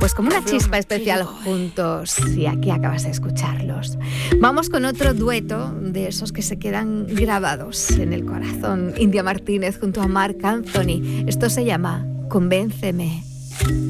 Pues como una chispa especial juntos, y aquí acabas de escucharlos. Vamos con otro dueto de esos que se quedan grabados en el corazón. India Martínez junto a Marc Anthony. Esto se llama Convénceme.